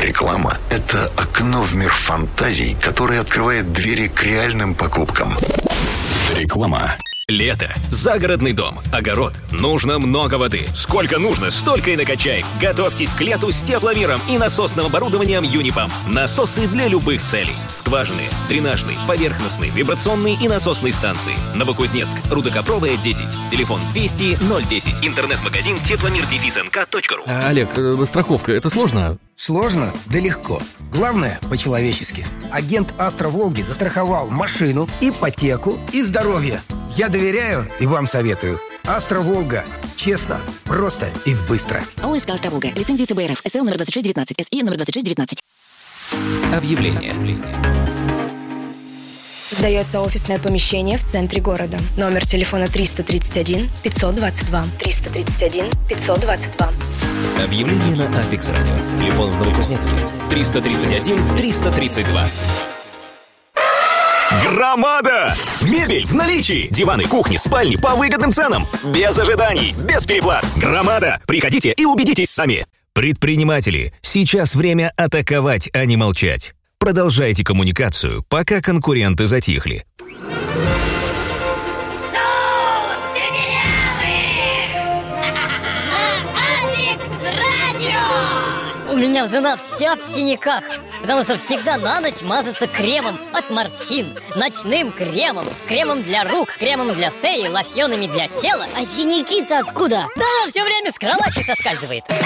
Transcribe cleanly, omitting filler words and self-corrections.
Реклама – это окно в мир фантазий, которое открывает двери к реальным покупкам. Реклама. Лето. Загородный дом. Огород. Нужно много воды. Сколько нужно, столько и накачай. Готовьтесь к лету с тепломером и насосным оборудованием Юнипам. Насосы для любых целей. Скважины, дренажные, поверхностные, вибрационные и насосные станции. Новокузнецк. Рудокопровая, 10. Телефон 200-010. Интернет-магазин тепломир-нк.ру. Олег, страховка – это сложно? Сложно? Да легко. Главное – по-человечески. Агент Астра Волги застраховал машину, ипотеку и здоровье. Я доверяю и вам советую. Астра Волга. Честно, просто и быстро. ОСК Астра Волга. Лицензия ЦБРФ. СЛ номер 2619. СИ номер 2619. Объявление. Сдается офисное помещение в центре города. Номер телефона 331 522. 331 522. Объявление на Апекс Радио. Телефон в Новокузнецке. 331 332. Громада! Мебель в наличии! Диваны, кухни, спальни по выгодным ценам. Без ожиданий, без переплат. Громада! Приходите и убедитесь сами. Предприниматели, сейчас время атаковать, а не молчать. Продолжайте коммуникацию, пока конкуренты затихли. У меня жена вся в синяках, потому что всегда на ночь мазаться кремом от морщин, ночным кремом, кремом для рук, кремом для шеи, лосьонами для тела. А синяки-то откуда? Да она все время с кровати соскальзывает.